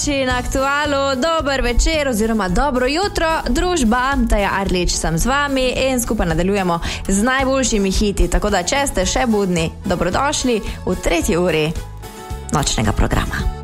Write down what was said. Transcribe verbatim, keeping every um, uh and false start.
Na Aktualu, dober večer oziroma dobro jutro, družba, Taja Arlič sem z vami in skupaj nadaljujemo z najboljšimi hiti, tako da če ste še budni, dobrodošli v tretji uri nočnega programa.